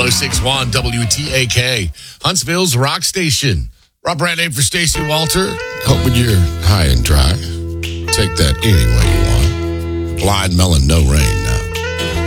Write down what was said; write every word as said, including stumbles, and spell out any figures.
oh six one W T A K, Huntsville's rock station. Rob Bradley for Stacey Walter. Hoping you're high and dry. Take that any way you want. Blind Melon, No Rain.